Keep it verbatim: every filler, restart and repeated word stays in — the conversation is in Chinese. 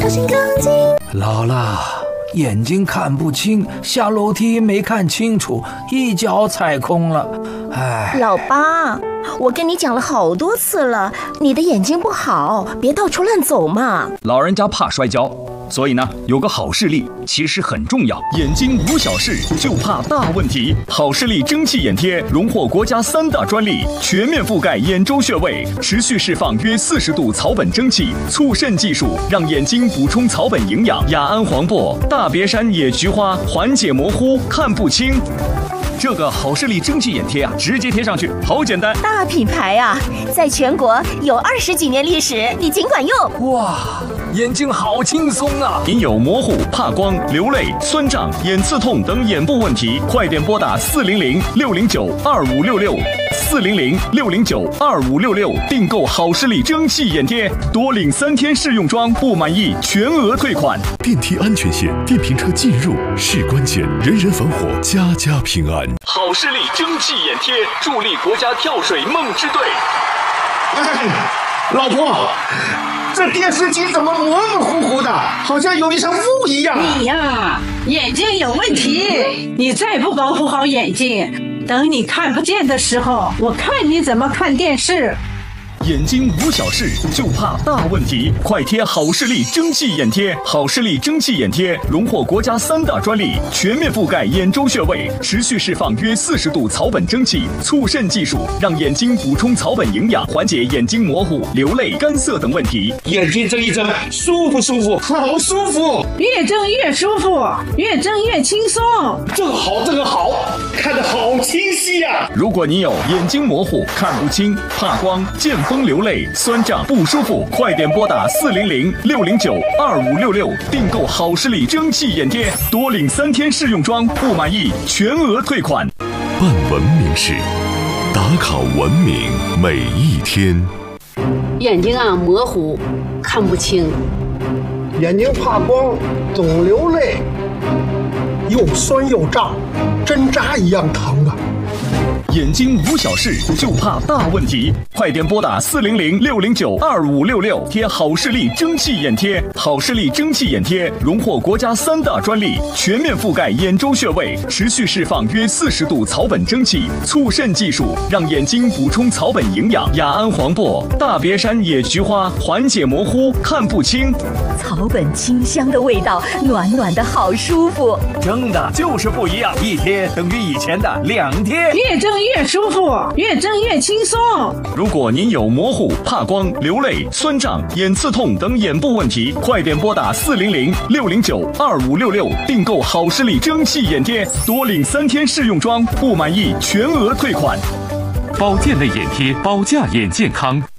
小心钢筋。 姥姥，眼睛看不清，下楼梯没看清楚，一脚踩空了。哎， 老八，我跟你讲了好多次了，你的眼睛不好，别到处乱走嘛。 老人家怕摔跤，所以呢，有个好视力其实很重要。眼睛无小事，就怕大问题。好视力蒸汽眼贴荣获国家三大专利，全面覆盖眼周穴位，持续释放约四十度草本蒸汽，促渗技术让眼睛补充草本营养。雅安黄柏、大别山野菊花缓解模糊，看不清。这个好视力蒸汽眼贴啊，直接贴上去，好简单。 大品牌啊，在全国有二十几年历史，你尽管用。 哇，眼睛好轻松啊！ 您有模糊、怕光、流泪、酸胀、眼刺痛等眼部问题，快点拨打四零零六零九二五六六四零零六零九二五六六订购好视力蒸汽眼贴，多领三天试用装，不满意全额退款。 电梯安全线，电瓶车进入是关键，人人防火，家家平安。 好视力蒸汽眼贴，助力国家跳水梦之队。 哎，老婆，这电视机怎么模模糊糊的，好像有一层雾一样。 你呀，眼睛有问题，你再不保护好眼睛，等你看不见的时候，我看你怎么看电视。 眼睛无小事，就怕大问题。快贴好视力蒸汽眼贴！好视力蒸汽眼贴荣获国家三大专利，全面覆盖眼周穴位，持续释放约四十度草本蒸汽，促渗技术让眼睛补充草本营养，缓解眼睛模糊、流泪、干涩等问题。 眼睛睁一睁，舒不舒服？好舒服！ 越睁越舒服，越睁越轻松。 这个好，这个好，看得好清晰呀、啊！ 如果你有眼睛模糊、看不清、怕光、见风流泪、酸胀不舒服，快点拨打四零零六零九二五六六订购好视力蒸汽眼贴，多领三天试用装，不满意全额退款。 办文明事，打卡文明每一天。 眼睛啊模糊，看不清， 眼睛怕光，总流泪，又酸又胀，针扎一样疼啊！ 眼睛无小事，就怕大问题。快点拨打四零零六零九二五六六贴好视力蒸汽眼贴。好视力蒸汽眼贴荣获国家三大专利，全面覆盖眼周穴位，持续释放约四十度草本蒸汽，促渗技术让眼睛补充草本营养。雅安黄柏、大别山野菊花缓解模糊，看不清。 草本清香的味道，暖暖的好舒服。 真的就是不一样，一贴等于以前的两贴。 越睁越舒服，越睁越轻松。 如果您有模糊、怕光、流泪、酸胀、眼刺痛等眼部问题，快点拨打四零零六零九二五六六订购好视力蒸汽眼贴，多领三天试用装，不满意全额退款。 保健类眼贴，保驾眼健康。